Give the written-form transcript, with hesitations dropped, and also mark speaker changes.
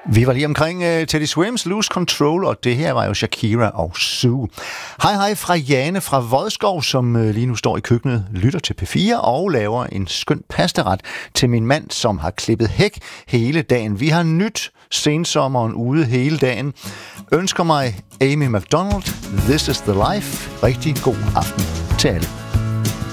Speaker 1: Vi var lige omkring Teddy Swims Lose Control, og det her var jo Shakira og Sue. Hej fra Jane fra Vodskov, som lige nu står i køkkenet, lytter til P4 og laver en skøn pastaret til min mand, som har klippet hæk hele dagen. Vi har nyt sensommeren ude hele dagen. Ønsker mig Amy McDonald, This is the Life. Rigtig god aften til alle.